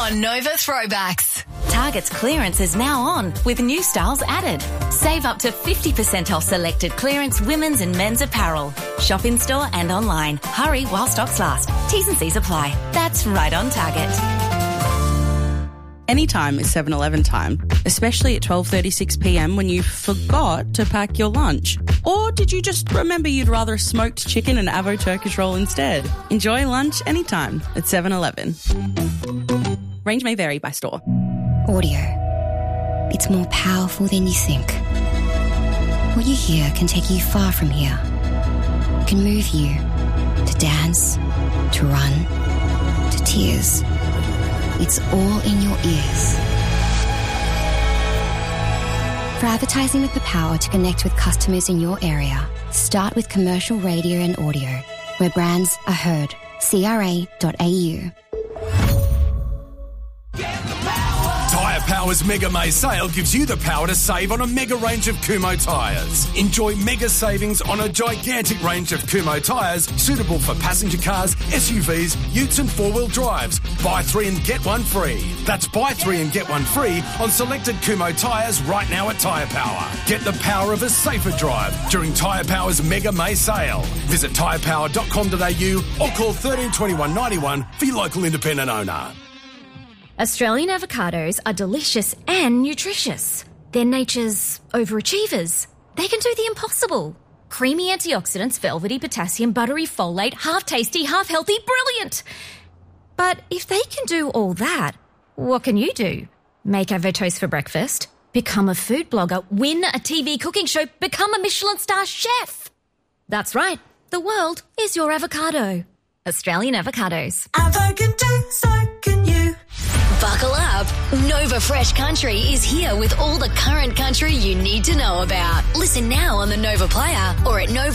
on Nova Throwbacks. Target's clearance is now on with new styles added. Save up to 50% off selected clearance women's and men's apparel. Shop in store and online. Hurry while stocks last. T's and C's apply. That's right on Target. Anytime is 7-Eleven time, especially at 12:36pm when you forgot to pack your lunch. Or did you just remember you'd rather a smoked chicken and avo Turkish roll instead? Enjoy lunch anytime at 7-Eleven. Range may vary by store. Audio. It's more powerful than you think. What you hear can take you far from here. It can move you to dance, to run, to tears. It's all in your ears. For advertising with the power to connect with customers in your area, start with commercial radio and audio, where brands are heard. CRA.au. Tyre Power's Mega May sale gives you the power to save on a mega range of Kumho tyres. Enjoy mega savings on a gigantic range of Kumho tyres suitable for passenger cars, SUVs, utes and four-wheel drives. Buy 3 and get 1 free. That's buy 3 and get 1 free on selected Kumho tyres right now at Tyre Power. Get the power of a safer drive during Tyre Power's Mega May sale. Visit tyrepower.com.au or call 13 21 91 for your local independent owner. Australian avocados are delicious and nutritious. They're nature's overachievers. They can do the impossible. Creamy antioxidants, velvety potassium, buttery folate, half tasty, half healthy, brilliant. But if they can do all that, what can you do? Make avotoast for breakfast, become a food blogger, win a TV cooking show, become a Michelin star chef. That's right, the world is your avocado. Australian avocados. Avocado, so can you. Buckle up. Nova Fresh Country is here with all the current country you need to know about. Listen now on the Nova Player or at Nova